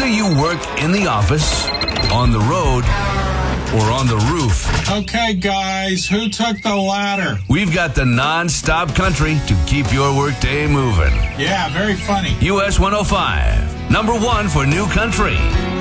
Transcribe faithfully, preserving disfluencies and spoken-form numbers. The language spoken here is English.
Whether you work in the office, on the road, or on the roof. Okay, guys, who took the ladder? We've got the non-stop country to keep your workday moving. Yeah, very funny. U S one oh five, number one for new country.